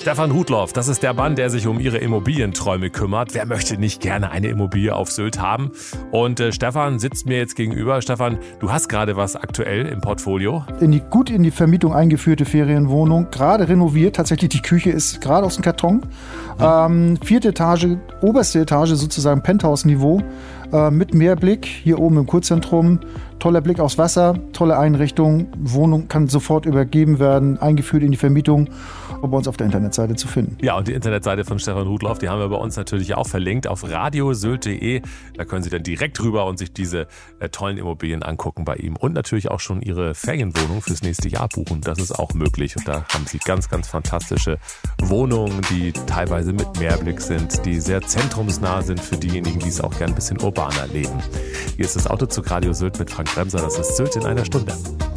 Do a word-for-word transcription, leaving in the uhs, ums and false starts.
Stefan Hudloff, das ist der Mann, der sich um Ihre Immobilienträume kümmert. Wer möchte nicht gerne eine Immobilie auf Sylt haben? Und äh, Stefan sitzt mir jetzt gegenüber. Stefan, du hast gerade was aktuell im Portfolio. In die, gut in die Vermietung eingeführte Ferienwohnung, gerade renoviert. Tatsächlich, die Küche ist gerade aus dem Karton. Ähm, vierte Etage, oberste Etage sozusagen Penthouse-Niveau äh, mit Meerblick. Hier oben im Kurzzentrum. Toller Blick aufs Wasser, tolle Einrichtung. Wohnung kann sofort übergeben werden, eingeführt in die Vermietung. Bei uns auf der Internetseite zu finden. Ja, und die Internetseite von Stefan Hudloff, die haben wir bei uns natürlich auch verlinkt auf radiosylt punkt de. Da können Sie dann direkt rüber und sich diese äh, tollen Immobilien angucken bei ihm. Und natürlich auch schon Ihre Ferienwohnung fürs nächste Jahr buchen. Das ist auch möglich. Und da haben Sie ganz, ganz fantastische Wohnungen, die teilweise mit Meerblick sind, die sehr zentrumsnah sind für diejenigen, die es auch gern ein bisschen urbaner leben. Hier ist das Autozug Radio Sylt mit Frank Bremser. Das ist Sylt in einer Stunde.